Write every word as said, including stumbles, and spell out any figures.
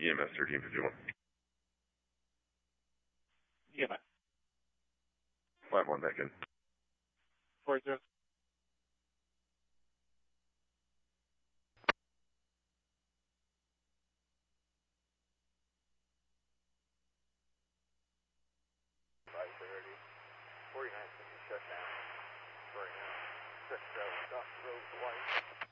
E M S thirteen fifty-one. E M S. five one back in. four zero. five thirty. forty-nine fifty shut down. Right now. Stretch out, stop the road twice.